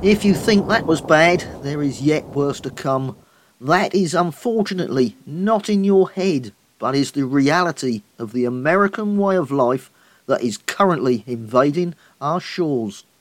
If you think that was bad, there is yet worse to come. That is unfortunately not in your head, but is the reality of the American way of life that is currently invading our shores.